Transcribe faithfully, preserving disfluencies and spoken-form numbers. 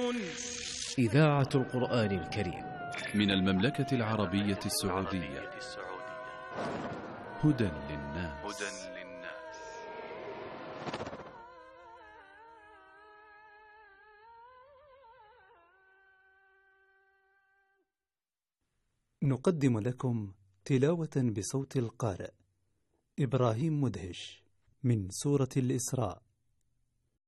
إذاعة القرآن الكريم من المملكة العربية السعودية. هدى للناس. نقدم لكم تلاوة بصوت القارئ إبراهيم مدهش من سورة الإسراء.